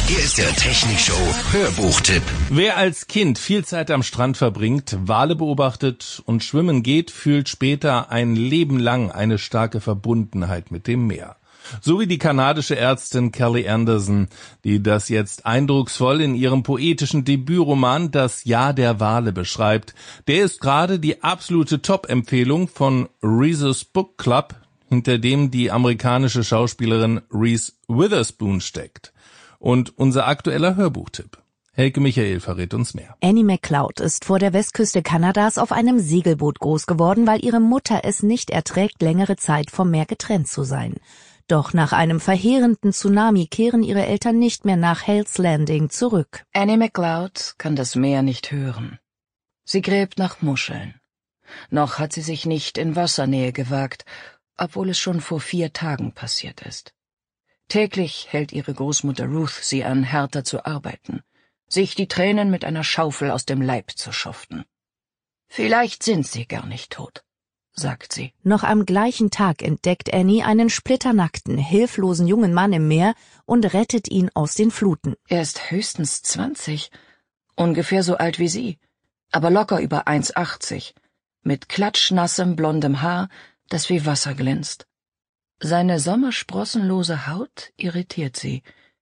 Hier ist der Technikshow Hörbuchtipp. Wer als Kind viel Zeit am Strand verbringt, Wale beobachtet und schwimmen geht, fühlt später ein Leben lang eine starke Verbundenheit mit dem Meer. So wie die kanadische Ärztin Kelly Anderson, die das jetzt eindrucksvoll in ihrem poetischen Debütroman Das Jahr der Wale beschreibt. Der ist gerade die absolute Top-Empfehlung von Reese's Book Club, hinter dem die amerikanische Schauspielerin Reese Witherspoon steckt. Und unser aktueller Hörbuchtipp. Helke Michael verrät uns mehr. Annie McCloud ist vor der Westküste Kanadas auf einem Segelboot groß geworden, weil ihre Mutter es nicht erträgt, längere Zeit vom Meer getrennt zu sein. Doch nach einem verheerenden Tsunami kehren ihre Eltern nicht mehr nach Hales Landing zurück. Annie McCloud kann das Meer nicht hören. Sie gräbt nach Muscheln. Noch hat sie sich nicht in Wassernähe gewagt, obwohl es schon vor 4 Tagen passiert ist. Täglich hält ihre Großmutter Ruth sie an, härter zu arbeiten, sich die Tränen mit einer Schaufel aus dem Leib zu schuften. Vielleicht sind sie gar nicht tot, sagt sie. Noch am gleichen Tag entdeckt Annie einen splitternackten, hilflosen jungen Mann im Meer und rettet ihn aus den Fluten. Er ist höchstens 20, ungefähr so alt wie sie, aber locker über 1,80, mit klatschnassem blondem Haar, das wie Wasser glänzt. Seine sommersprossenlose Haut irritiert sie.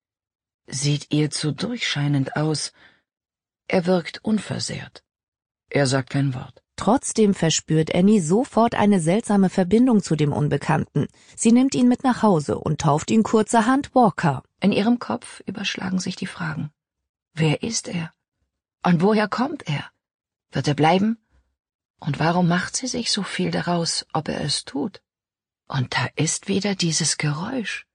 Sieht ihr zu durchscheinend aus. Er wirkt unversehrt. Er sagt kein Wort. Trotzdem verspürt Annie sofort eine seltsame Verbindung zu dem Unbekannten. Sie nimmt ihn mit nach Hause und tauft ihn kurzerhand Walker. In ihrem Kopf überschlagen sich die Fragen. Wer ist er? Und woher kommt er? Wird er bleiben? Und warum macht sie sich so viel daraus, ob er es tut? Und da ist wieder dieses Geräusch.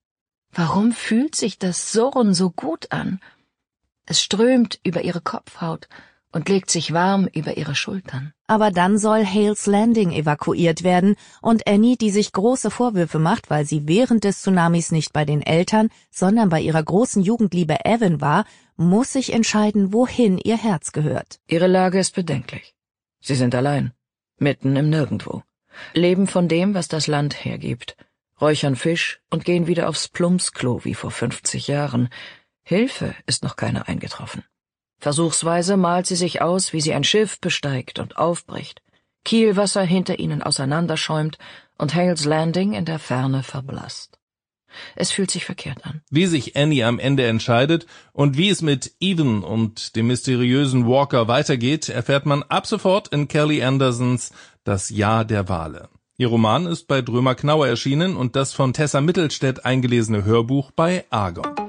Warum fühlt sich das Surren so gut an? Es strömt über ihre Kopfhaut und legt sich warm über ihre Schultern. Aber dann soll Hales Landing evakuiert werden und Annie, die sich große Vorwürfe macht, weil sie während des Tsunamis nicht bei den Eltern, sondern bei ihrer großen Jugendliebe Evan war, muss sich entscheiden, wohin ihr Herz gehört. Ihre Lage ist bedenklich. Sie sind allein, mitten im Nirgendwo, leben von dem, was das Land hergibt, räuchern Fisch und gehen wieder aufs Plumpsklo wie vor 50 Jahren. Hilfe ist noch keine eingetroffen. Versuchsweise malt sie sich aus, wie sie ein Schiff besteigt und aufbricht, Kielwasser hinter ihnen auseinanderschäumt und Hales Landing in der Ferne verblasst. Es fühlt sich verkehrt an. Wie sich Annie am Ende entscheidet und wie es mit Evan und dem mysteriösen Walker weitergeht, erfährt man ab sofort in Kelly Andersons Das Jahr der Wale. Ihr Roman ist bei Drömer Knauer erschienen und das von Tessa Mittelstädt eingelesene Hörbuch bei Argon.